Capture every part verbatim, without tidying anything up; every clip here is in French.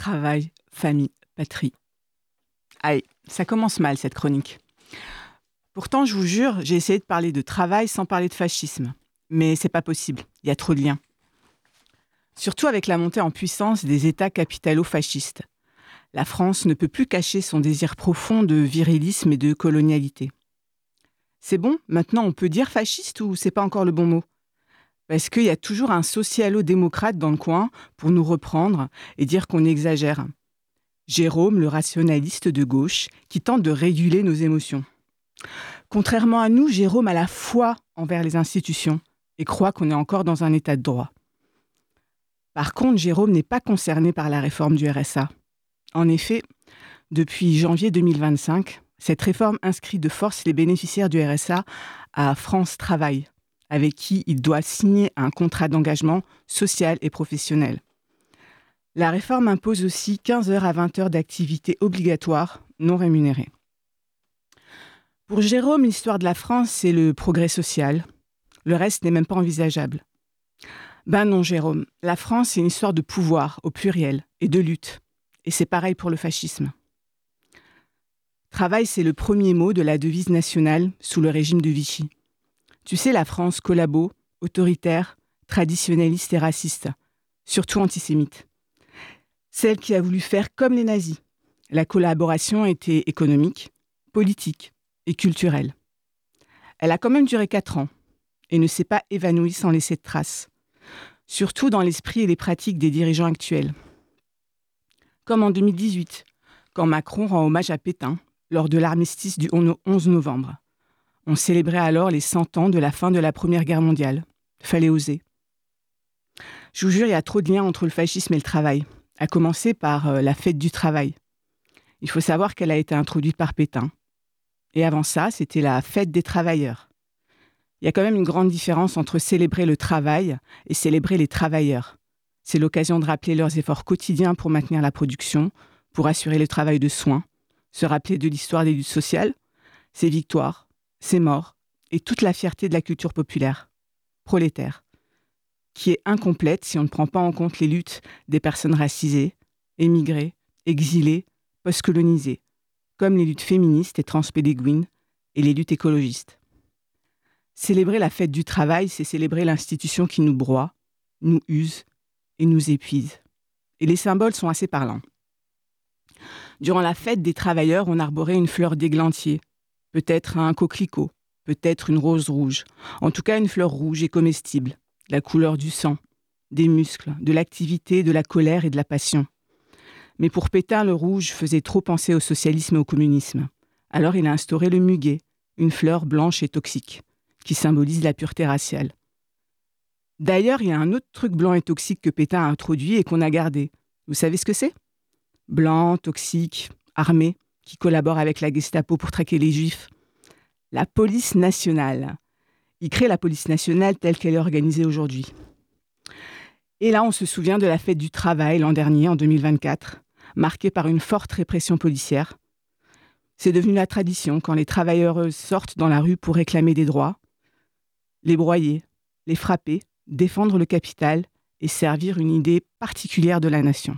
travail, famille, patrie. Allez, ça commence mal cette chronique. Pourtant, je vous jure, j'ai essayé de parler de travail sans parler de fascisme. Mais c'est pas possible, il y a trop de liens. Surtout avec la montée en puissance des États capitalo-fascistes. La France ne peut plus cacher son désir profond de virilisme et de colonialité. C'est bon, maintenant on peut dire fasciste ou c'est pas encore le bon mot ? Parce qu'il y a toujours un socialo-démocrate dans le coin pour nous reprendre et dire qu'on exagère. Jérôme, le rationaliste de gauche, qui tente de réguler nos émotions. Contrairement à nous, Jérôme a la foi envers les institutions et croit qu'on est encore dans un état de droit. Par contre, Jérôme n'est pas concerné par la réforme du R S A. En effet, depuis janvier deux mille vingt-cinq, cette réforme inscrit de force les bénéficiaires du R S A à France Travail, avec qui il doit signer un contrat d'engagement social et professionnel. La réforme impose aussi quinze heures à vingt heures d'activité obligatoire non rémunérée. Pour Jérôme, l'histoire de la France, c'est le progrès social. Le reste n'est même pas envisageable. Ben non, Jérôme, la France, c'est une histoire de pouvoir, au pluriel, et de lutte. Et c'est pareil pour le fascisme. Travail, c'est le premier mot de la devise nationale sous le régime de Vichy. Tu sais, la France collabo, autoritaire, traditionnaliste et raciste, surtout antisémite. Celle qui a voulu faire comme les nazis. La collaboration était économique, politique et culturelle. Elle a quand même duré quatre ans et ne s'est pas évanouie sans laisser de traces, surtout dans l'esprit et les pratiques des dirigeants actuels. Comme en deux mille dix-huit, quand Macron rend hommage à Pétain lors de l'armistice du onze novembre. On célébrait alors les cent ans de la fin de la Première Guerre mondiale. Fallait oser. Je vous jure, il y a trop de liens entre le fascisme et le travail, à commencer par euh, la fête du travail. Il faut savoir qu'elle a été introduite par Pétain. Et avant ça, c'était la fête des travailleurs. Il y a quand même une grande différence entre célébrer le travail et célébrer les travailleurs. C'est l'occasion de rappeler leurs efforts quotidiens pour maintenir la production, pour assurer le travail de soins, se rappeler de l'histoire des luttes sociales, ses victoires, ses morts et toute la fierté de la culture populaire, prolétaire, qui est incomplète si on ne prend pas en compte les luttes des personnes racisées, émigrées, exilées, post-colonisées, comme les luttes féministes et transpédéguines et les luttes écologistes. Célébrer la fête du travail, c'est célébrer l'institution qui nous broie, nous use et nous épuise. Et les symboles sont assez parlants. Durant la fête des travailleurs, on arborait une fleur d'églantier, peut-être un coquelicot, peut-être une rose rouge, en tout cas une fleur rouge et comestible, la couleur du sang, des muscles, de l'activité, de la colère et de la passion. Mais pour Pétain, le rouge faisait trop penser au socialisme et au communisme. Alors il a instauré le muguet, une fleur blanche et toxique, qui symbolise la pureté raciale. D'ailleurs, il y a un autre truc blanc et toxique que Pétain a introduit et qu'on a gardé. Vous savez ce que c'est ? Blanc, toxique, armé, qui collabore avec la Gestapo pour traquer les Juifs. La police nationale. Il crée la police nationale telle qu'elle est organisée aujourd'hui. Et là, on se souvient de la fête du travail l'an dernier, en deux mille vingt-quatre, marquée par une forte répression policière. C'est devenu la tradition quand les travailleuses sortent dans la rue pour réclamer des droits, les broyer, les frapper, défendre le capital et servir une idée particulière de la nation.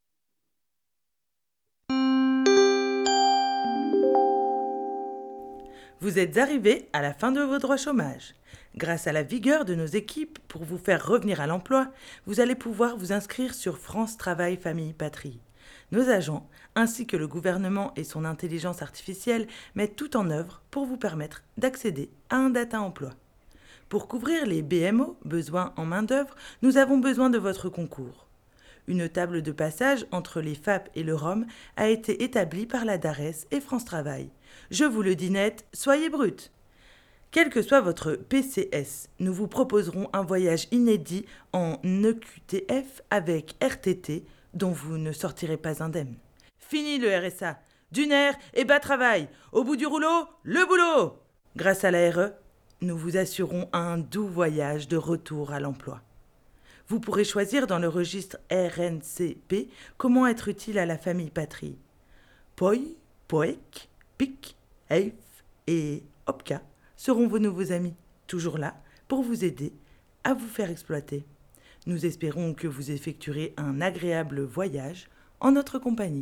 Vous êtes arrivés à la fin de vos droits chômage. Grâce à la vigueur de nos équipes pour vous faire revenir à l'emploi, vous allez pouvoir vous inscrire sur France Travail Famille Patrie. Nos agents, ainsi que le gouvernement et son intelligence artificielle, mettent tout en œuvre pour vous permettre d'accéder à un data emploi. Pour couvrir les B M O, besoins en main-d'œuvre, nous avons besoin de votre concours. Une table de passage entre les F A P et le R O M a été établie par la DARES et France Travail. Je vous le dis net, soyez bruts. Quel que soit votre P C S, nous vous proposerons un voyage inédit en E Q T F avec R T T dont vous ne sortirez pas indemne. Fini le R S A, du nerf et bas travail, au bout du rouleau, le boulot. Grâce à la R E, nous vous assurons un doux voyage de retour à l'emploi. Vous pourrez choisir dans le registre R N C P comment être utile à la famille patrie. Poi, Poek, Pic, Eif et Opka seront vos nouveaux amis, toujours là pour vous aider à vous faire exploiter. Nous espérons que vous effectuerez un agréable voyage en notre compagnie.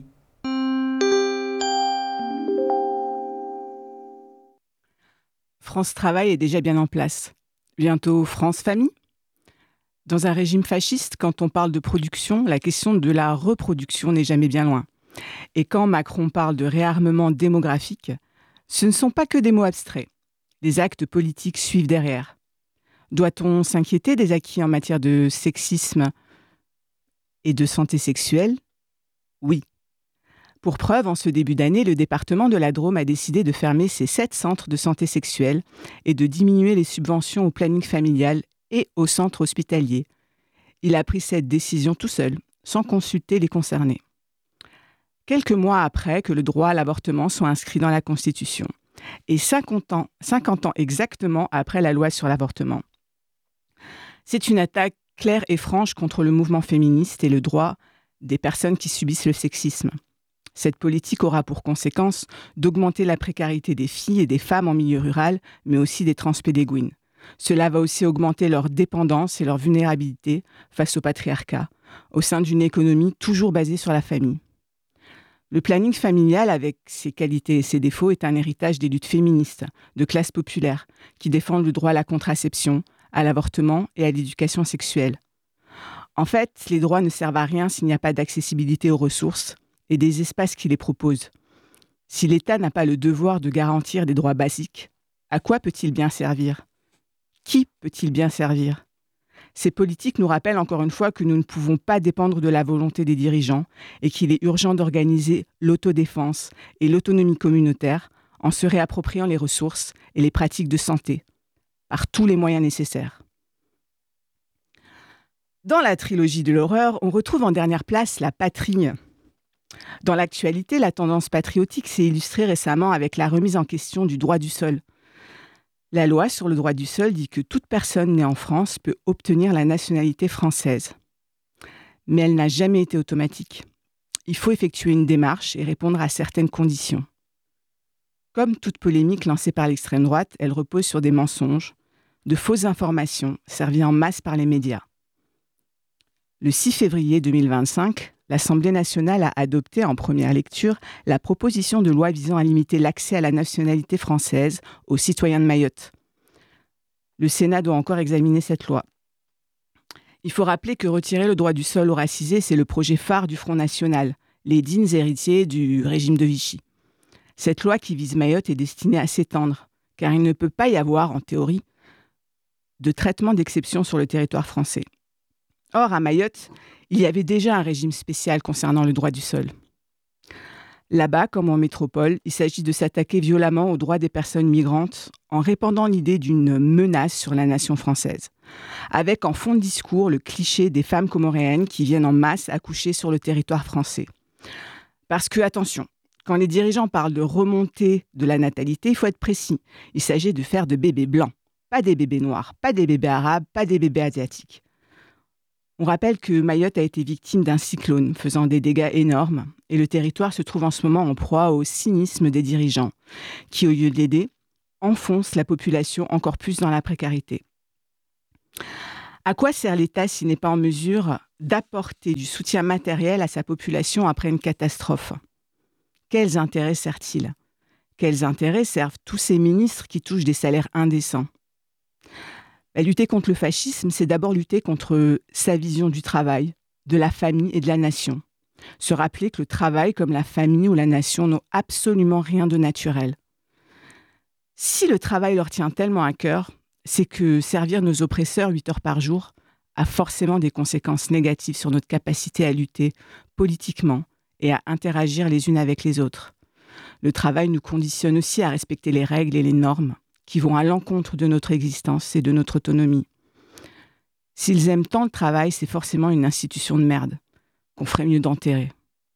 France Travail est déjà bien en place. Bientôt France Famille. Dans un régime fasciste, quand on parle de production, la question de la reproduction n'est jamais bien loin. Et quand Macron parle de réarmement démographique, ce ne sont pas que des mots abstraits. Les actes politiques suivent derrière. Doit-on s'inquiéter des acquis en matière de sexisme et de santé sexuelle ? Oui. Pour preuve, en ce début d'année, le département de la Drôme a décidé de fermer ses sept centres de santé sexuelle et de diminuer les subventions au planning familial et aux centres hospitaliers. Il a pris cette décision tout seul, sans consulter les concernés. Quelques mois après que le droit à l'avortement soit inscrit dans la Constitution, et cinquante ans, cinquante ans exactement après la loi sur l'avortement. C'est une attaque claire et franche contre le mouvement féministe et le droit des personnes qui subissent le sexisme. Cette politique aura pour conséquence d'augmenter la précarité des filles et des femmes en milieu rural, mais aussi des transpédéguines. Cela va aussi augmenter leur dépendance et leur vulnérabilité face au patriarcat, au sein d'une économie toujours basée sur la famille. Le planning familial, avec ses qualités et ses défauts, est un héritage des luttes féministes, de classes populaires, qui défendent le droit à la contraception, à l'avortement et à l'éducation sexuelle. En fait, les droits ne servent à rien s'il n'y a pas d'accessibilité aux ressources et des espaces qui les proposent. Si l'État n'a pas le devoir de garantir des droits basiques, à quoi peut-il bien servir ? Qui peut-il bien servir ? Ces politiques nous rappellent encore une fois que nous ne pouvons pas dépendre de la volonté des dirigeants et qu'il est urgent d'organiser l'autodéfense et l'autonomie communautaire en se réappropriant les ressources et les pratiques de santé, par tous les moyens nécessaires. Dans la trilogie de l'horreur, on retrouve en dernière place la patrie. Dans l'actualité, la tendance patriotique s'est illustrée récemment avec la remise en question du droit du sol. La loi sur le droit du sol dit que toute personne née en France peut obtenir la nationalité française. Mais elle n'a jamais été automatique. Il faut effectuer une démarche et répondre à certaines conditions. Comme toute polémique lancée par l'extrême droite, elle repose sur des mensonges, de fausses informations servies en masse par les médias. Le six février deux mille vingt-cinq, l'Assemblée nationale a adopté en première lecture la proposition de loi visant à limiter l'accès à la nationalité française aux citoyens de Mayotte. Le Sénat doit encore examiner cette loi. Il faut rappeler que retirer le droit du sol aux racisés, c'est le projet phare du Front National, les dignes héritiers du régime de Vichy. Cette loi qui vise Mayotte est destinée à s'étendre, car il ne peut pas y avoir, en théorie, de traitement d'exception sur le territoire français. Or, à Mayotte, il y avait déjà un régime spécial concernant le droit du sol. Là-bas, comme en métropole, il s'agit de s'attaquer violemment aux droits des personnes migrantes en répandant l'idée d'une menace sur la nation française, avec en fond de discours le cliché des femmes comoréennes qui viennent en masse accoucher sur le territoire français. Parce que, attention, quand les dirigeants parlent de remontée de la natalité, il faut être précis. Il s'agit de faire de bébés blancs, pas des bébés noirs, pas des bébés arabes, pas des bébés asiatiques. On rappelle que Mayotte a été victime d'un cyclone faisant des dégâts énormes et le territoire se trouve en ce moment en proie au cynisme des dirigeants qui, au lieu de l'aider, enfoncent la population encore plus dans la précarité. À quoi sert l'État s'il n'est pas en mesure d'apporter du soutien matériel à sa population après une catastrophe ? Quels intérêts sert-il ? Quels intérêts servent tous ces ministres qui touchent des salaires indécents ? La lutter contre le fascisme, c'est d'abord lutter contre sa vision du travail, de la famille et de la nation. Se rappeler que le travail, comme la famille ou la nation, n'ont absolument rien de naturel. Si le travail leur tient tellement à cœur, c'est que servir nos oppresseurs huit heures par jour a forcément des conséquences négatives sur notre capacité à lutter politiquement et à interagir les unes avec les autres. Le travail nous conditionne aussi à respecter les règles et les normes qui vont à l'encontre de notre existence et de notre autonomie. S'ils aiment tant le travail, c'est forcément une institution de merde qu'on ferait mieux d'enterrer.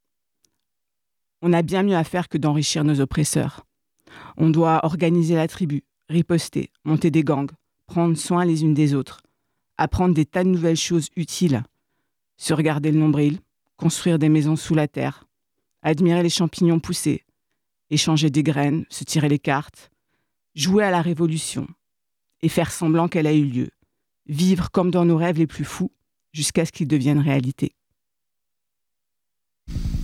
On a bien mieux à faire que d'enrichir nos oppresseurs. On doit organiser la tribu, riposter, monter des gangs, prendre soin les unes des autres, apprendre des tas de nouvelles choses utiles, se regarder le nombril, construire des maisons sous la terre, admirer les champignons pousser, échanger des graines, se tirer les cartes, jouer à la révolution et faire semblant qu'elle a eu lieu, vivre comme dans nos rêves les plus fous jusqu'à ce qu'ils deviennent réalité.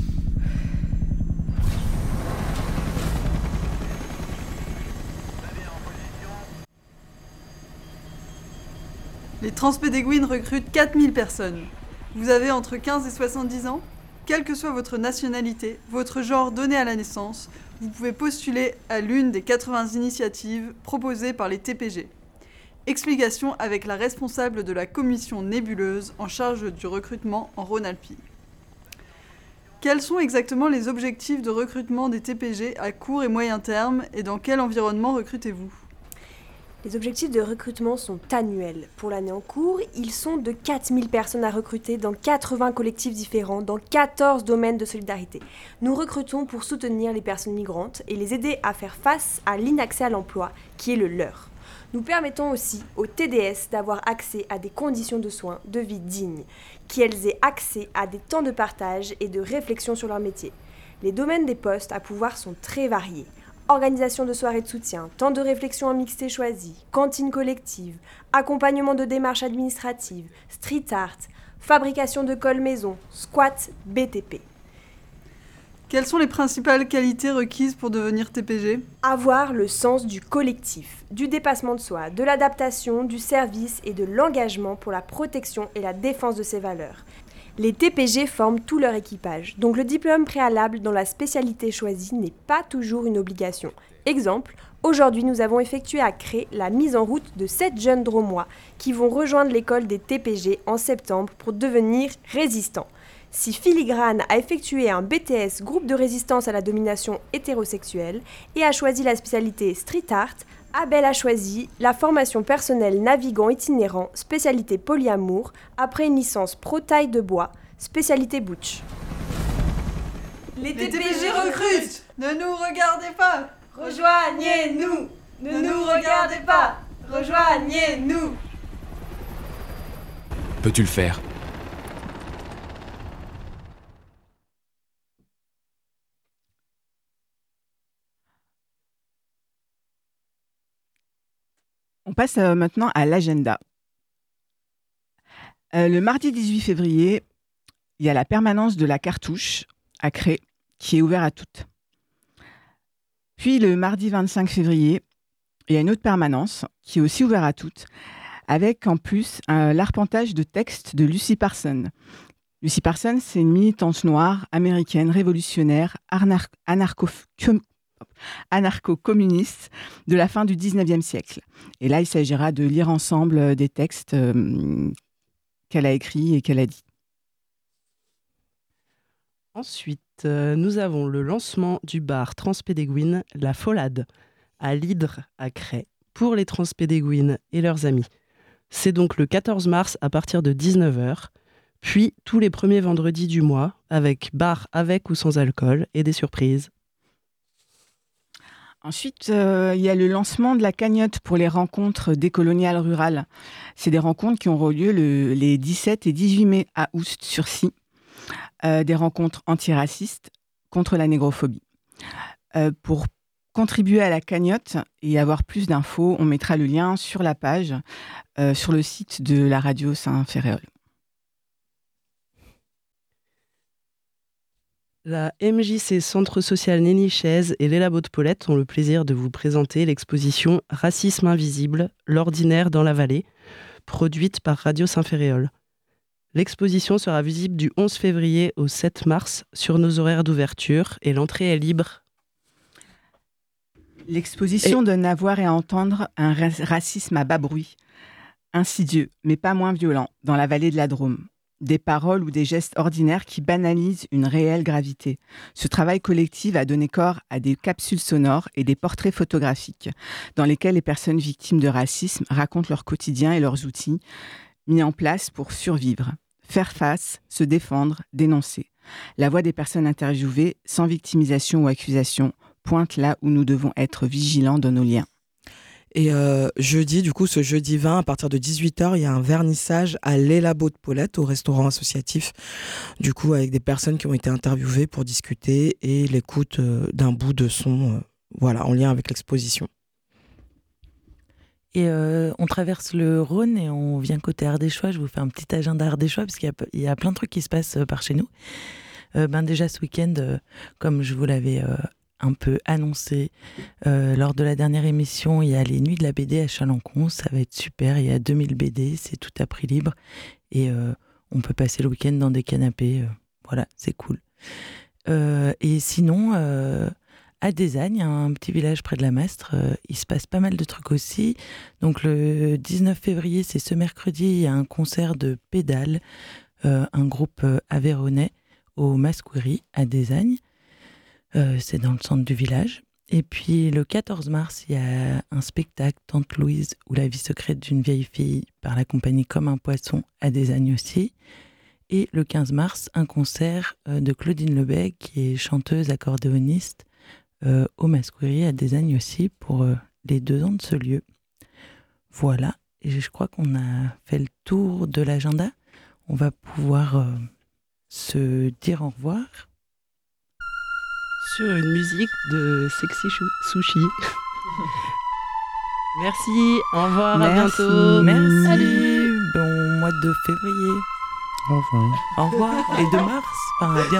Les Transpédéguines recrutent quatre mille personnes. Vous avez entre quinze et soixante-dix ans ? Quelle que soit votre nationalité, votre genre donné à la naissance, vous pouvez postuler à l'une des quatre-vingts initiatives proposées par les T P G. Explication avec la responsable de la commission nébuleuse en charge du recrutement en Rhône-Alpes. Quels sont exactement les objectifs de recrutement des T P G à court et moyen terme et dans quel environnement recrutez-vous ? Les objectifs de recrutement sont annuels. Pour l'année en cours, ils sont de quatre mille personnes à recruter dans quatre-vingts collectifs différents, dans quatorze domaines de solidarité. Nous recrutons pour soutenir les personnes migrantes et les aider à faire face à l'inaccès à l'emploi, qui est le leur. Nous permettons aussi aux T D S d'avoir accès à des conditions de soins, de vie dignes, qu'elles aient accès à des temps de partage et de réflexion sur leur métier. Les domaines des postes à pouvoir sont très variés. Organisation de soirées de soutien, temps de réflexion en mixité choisi, cantine collective, accompagnement de démarches administratives, street art, fabrication de colle maison, squat, B T P. Quelles sont les principales qualités requises pour devenir T P G ? Avoir le sens du collectif, du dépassement de soi, de l'adaptation, du service et de l'engagement pour la protection et la défense de ses valeurs. Les T P G forment tout leur équipage, donc le diplôme préalable dans la spécialité choisie n'est pas toujours une obligation. Exemple, aujourd'hui nous avons effectué à Cré la mise en route de sept jeunes Dromois qui vont rejoindre l'école des T P G en septembre pour devenir résistants. Si Filigrane a effectué un B T S groupe de résistance à la domination hétérosexuelle et a choisi la spécialité street art, Abel a choisi la formation personnelle navigant itinérant, spécialité polyamour, après une licence pro taille de bois, spécialité butch. Les T P G recrutent ! Ne nous regardez pas ! Rejoignez-nous ! Ne nous regardez pas ! Rejoignez-nous ! Peux-tu le faire ? On passe euh, maintenant à l'agenda. Euh, le mardi dix-huit février, il y a la permanence de la Cartouche à Cré qui est ouverte à toutes. Puis le mardi vingt-cinq février, il y a une autre permanence qui est aussi ouverte à toutes, avec en plus euh, l'arpentage de textes de Lucy Parsons. Lucy Parsons, c'est une militante noire américaine révolutionnaire anar- anarcho- anarcho-communiste de la fin du dix-neuvième siècle. Et là, il s'agira de lire ensemble des textes euh, qu'elle a écrits et qu'elle a dit. Ensuite, euh, nous avons le lancement du bar Transpédéguines, La Folade, à l'Hydre, à Cré, pour les Transpédéguines et leurs amis. C'est donc le quatorze mars à partir de dix-neuf heures, puis tous les premiers vendredis du mois, avec bar avec ou sans alcool et des surprises. Ensuite, euh, il y a le lancement de la cagnotte pour les rencontres décoloniales rurales. C'est des rencontres qui auront lieu le, les dix-sept et dix-huit mai à Oust-sur-Scie. Euh, des rencontres antiracistes contre la négrophobie. Euh, pour contribuer à la cagnotte et avoir plus d'infos, on mettra le lien sur la page, euh, sur le site de la radio Saint-Ferréol. La M J C Centre Social Nénichaise et les Labos de Paulette ont le plaisir de vous présenter l'exposition Racisme invisible, l'ordinaire dans la vallée, produite par Radio Saint-Ferréol. L'exposition sera visible du onze février au sept mars sur nos horaires d'ouverture et l'entrée est libre. L'exposition et... donne à voir et à entendre un racisme à bas bruit, insidieux, mais pas moins violent, dans la vallée de la Drôme. Des paroles ou des gestes ordinaires qui banalisent une réelle gravité. Ce travail collectif a donné corps à des capsules sonores et des portraits photographiques dans lesquels les personnes victimes de racisme racontent leur quotidien et leurs outils mis en place pour survivre, faire face, se défendre, dénoncer. La voix des personnes interviewées, sans victimisation ou accusation, pointe là où nous devons être vigilants dans nos liens. Et euh, jeudi, du coup, ce jeudi vingt, à partir de dix-huit heures, il y a un vernissage à Les Labos de Paulette, au restaurant associatif, du coup, avec des personnes qui ont été interviewées pour discuter et l'écoute euh, d'un bout de son, euh, voilà, en lien avec l'exposition. Et euh, on traverse le Rhône et on vient côté Ardéchois. Je vous fais un petit agenda Ardéchois parce qu'il y a, il y a plein de trucs qui se passent par chez nous. Euh, ben déjà ce week-end, euh, comme je vous l'avais euh, un peu annoncé euh, lors de la dernière émission. Il y a les Nuits de la B D à Chalencon, ça va être super. Il y a deux mille B D, c'est tout à prix libre. Et euh, on peut passer le week-end dans des canapés. Euh, voilà, c'est cool. Euh, et sinon, euh, à Désagne, un petit village près de la Mastre, euh, il se passe pas mal de trucs aussi. Donc le dix-neuf février, c'est ce mercredi, il y a un concert de pédales, euh, un groupe euh, aveyronnais au Masquerie à Désagne. Euh, c'est dans le centre du village. Et puis le quatorze mars, il y a un spectacle, Tante Louise ou la vie secrète d'une vieille fille par la compagnie Comme un poisson à Désagne aussi. Et le quinze mars, un concert euh, de Claudine Lebet, qui est chanteuse, accordéoniste, euh, au Masquerie à Désagne aussi, pour euh, les deux ans de ce lieu. Voilà, et je crois qu'on a fait le tour de l'agenda. On va pouvoir euh, se dire au revoir. Sur une musique de Sexy Sushi. Merci, au revoir, Merci. à bientôt. Merci. Salut. Bon mois de février. Au revoir. Au revoir. Et de mars. Enfin, à bientôt.